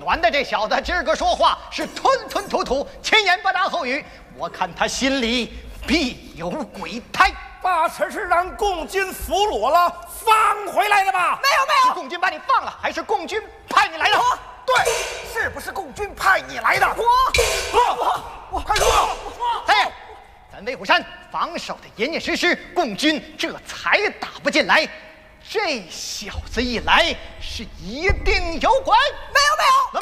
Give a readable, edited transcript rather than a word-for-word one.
栾的这小子今儿个说话是吞吞吐吐，前言不搭后语，我看他心里必有鬼胎。 八成是让共军俘虏了，放回来的吧？ 没有没有， 是共军把你放了，还是共军派你来的？ 对，是不是共军派你来的？ 我快说！ 嘿，咱威虎山防守的严严实实，共军这才打不进来。这小子一来，是一定有鬼。 没有没有，